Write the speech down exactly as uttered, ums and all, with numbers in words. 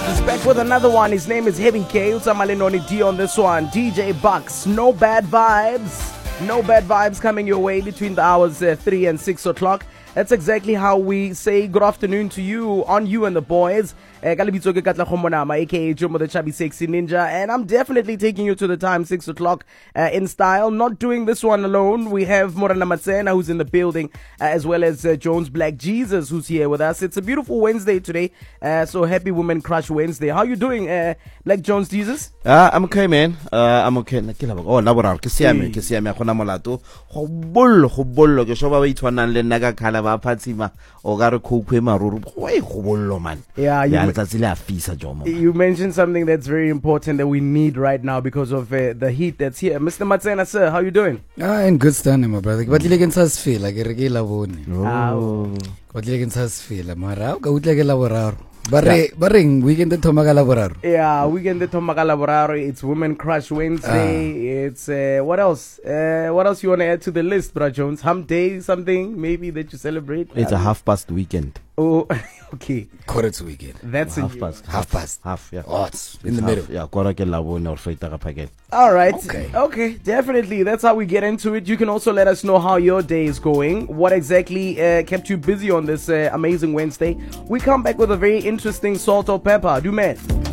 He's back with another one. His name is Heavy K. Utamalenoni D on this one. D J Bucks. No bad vibes. No bad vibes coming your way between the hours uh, three and six o'clock. That's exactly how we say good afternoon to you, on you and the boys. Uh, Kalibitso ke Katla Khomonama, aka Jomo the Chubby Sexy Ninja, and I'm definitely taking you to the time six o'clock uh, in style. Not doing this one alone. We have Morana Matsena, who's in the building, uh, as well as uh, Jones Black Jesus, who's here with us. It's a beautiful Wednesday today, uh, so happy Women Crush Wednesday. How you doing, uh, Black Jones Jesus? Uh, I'm okay, man. Uh, I'm okay. Oh, laboral. Ke siame, ke siame. Go na molato. Go bollo, go bollo. Ke shoba ba itshwanang le nna ka khala ba phatsima o ka re khokwe maruru. Go e go bollo man. Yeah, you, yeah, letsatsi le a fisa Jomo. You mentioned something that's very important that we need right now because of uh, the heat that's here. Mister Matsena, sir, how you doing? Ah, in good standing, my brother. But you can just feel like a regular one. Oh. But you can just feel like mara. Go like a laborar. Barre, barring weekend the Tomaga laborar. Yeah, weekend the Tomaga laborar. It's Women Crush Wednesday. Ah. It's uh, what else? Uh, what else you want to add to the list, Bra Jones? Hump Day, something maybe that you celebrate? It's a half past weekend. Oh, okay. Quarter weekend. That's half a past. Half past. Half, yeah. Oh, it's in it's the half, middle. Yeah, quarter ke labone or freita ka packet. All right. Okay. Okay, definitely. That's how we get into it. You can also let us know how your day is going. What exactly uh, kept you busy on this uh, amazing Wednesday? We come back with a very interesting salt or pepper. Do man.